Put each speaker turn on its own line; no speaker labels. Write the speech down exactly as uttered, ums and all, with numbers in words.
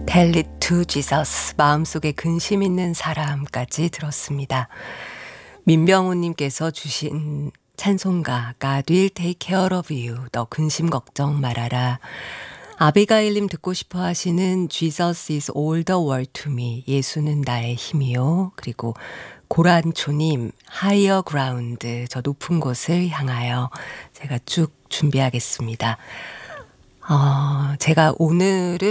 Tell it to Jesus, 마음속에 근심 있는 사람까지 들었습니다. 민병우님께서 주신 찬송가 God will take care of you, 너 근심 걱정 말아라. 아비가일님 듣고 싶어 하시는 Jesus is all the world to me, 예수는 나의 힘이요. 그리고 고란초님 higher ground, 저 높은 곳을 향하여, 제가 쭉 준비하겠습니다. 어, 제가 오늘은